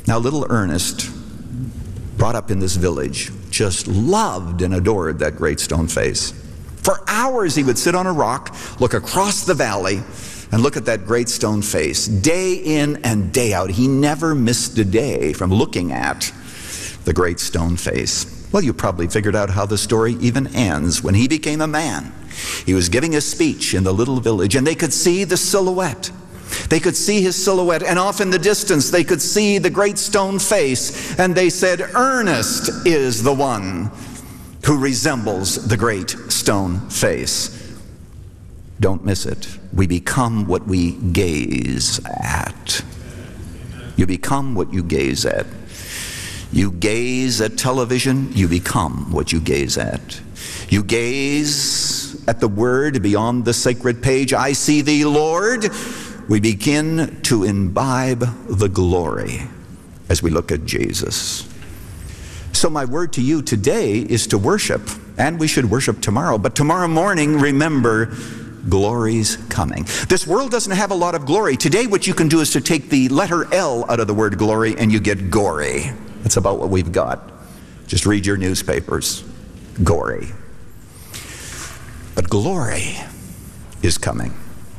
Now, little Ernest, brought up in this village, just loved and adored that great stone face. For hours he would sit on a rock, look across the valley, and look at that great stone face. Day in and day out, he never missed a day from looking at the great stone face. Well, you probably figured out how the story even ends. When he became a man, he was giving a speech in the little village, and they could see the silhouette. They could see his silhouette, and off in the distance they could see the great stone face, and they said, "Ernest is the one who resembles the great stone face." Don't miss it. We become what we gaze at. You become what you gaze at. You gaze at television, you become what you gaze at. You gaze at the word beyond the sacred page, "I see thee, Lord." We begin to imbibe the glory as we look at Jesus. So my word to you today is to worship, and we should worship tomorrow. But tomorrow morning, remember, glory's coming. This world doesn't have a lot of glory. Today what you can do is to take the letter L out of the word glory and you get gory. That's about what we've got. Just read your newspapers. Gory. But glory is coming.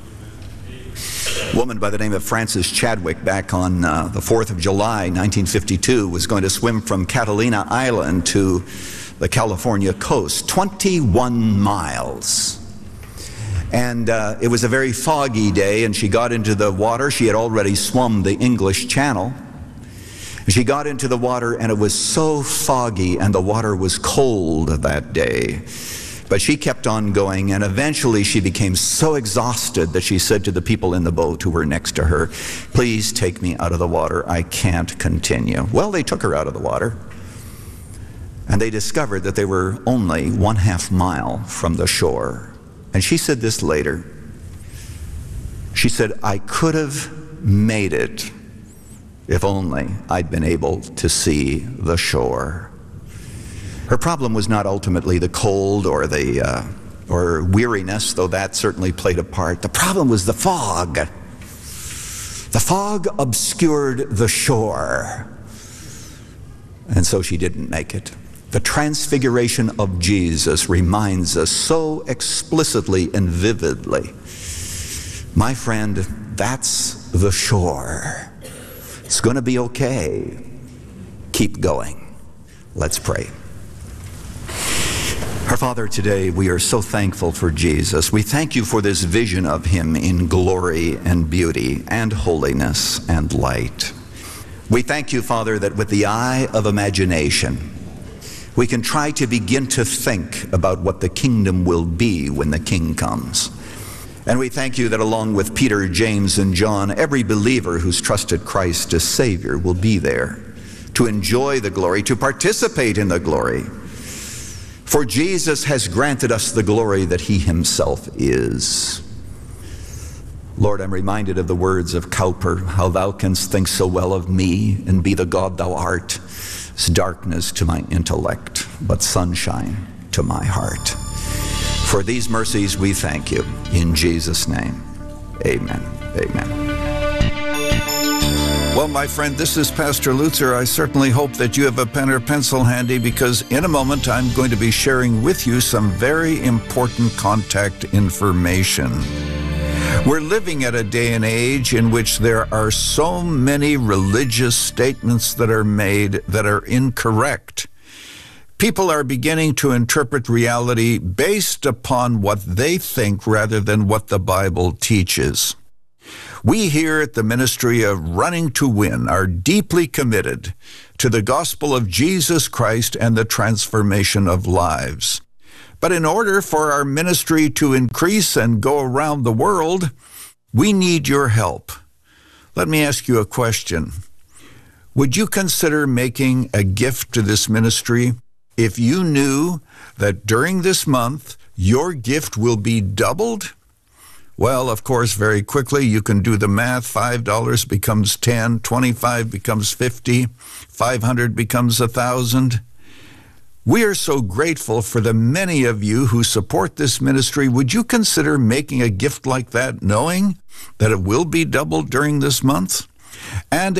A woman by the name of Frances Chadwick, back on the 4th of July, 1952, was going to swim from Catalina Island to the California coast, 21 miles. And it was a very foggy day, and she got into the water. She had already swum the English Channel. She got into the water, and it was so foggy, and the water was cold that day. But she kept on going, and eventually she became so exhausted that she said to the people in the boat who were next to her, "Please take me out of the water. I can't continue." Well, they took her out of the water, and they discovered that they were only 1/2 mile from the shore. And she said this later. She said, "I could have made it if only I'd been able to see the shore." Her problem was not ultimately the cold or or weariness, though that certainly played a part. The problem was the fog. The fog obscured the shore, and so she didn't make it. The transfiguration of Jesus reminds us so explicitly and vividly, my friend, that's the shore. It's going to be okay. Keep going. Let's pray. Our Father, today we are so thankful for Jesus. We thank you for this vision of him in glory and beauty and holiness and light. We thank you, Father, that with the eye of imagination, we can try to begin to think about what the kingdom will be when the King comes. And we thank you that along with Peter, James, and John, every believer who's trusted Christ as Savior will be there to enjoy the glory, to participate in the glory. For Jesus has granted us the glory that he himself is. Lord, I'm reminded of the words of Cowper, "How thou canst think so well of me and be the God thou art. It's darkness to my intellect, but sunshine to my heart." For these mercies we thank you. In Jesus' name, amen. Amen. Well, my friend, this is Pastor Lutzer. I certainly hope that you have a pen or pencil handy, because in a moment I'm going to be sharing with you some very important contact information. We're living at a day and age in which there are so many religious statements that are made that are incorrect. People are beginning to interpret reality based upon what they think rather than what the Bible teaches. We here at the Ministry of Running to Win are deeply committed to the gospel of Jesus Christ and the transformation of lives. But in order for our ministry to increase and go around the world, we need your help. Let me ask you a question. Would you consider making a gift to this ministry if you knew that during this month your gift will be doubled? Well, of course, very quickly you can do the math. $5 becomes $10, $25 becomes $50, $500 becomes $1,000. We are so grateful for the many of you who support this ministry. Would you consider making a gift like that, knowing that it will be doubled during this month? And